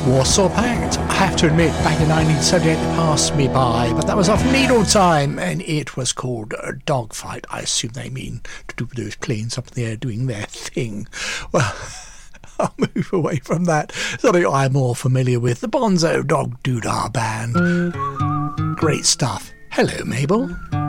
Warsaw Pact. I have to admit, back in 1978, it passed me by, but that was off Needle Time, and it was called Dogfight. I assume they mean to do with those planes up in the air doing their thing. Well, I'll move away from that. Something I'm more familiar with, the Bonzo Dog Doodah Band. Great stuff. Hello, Mabel.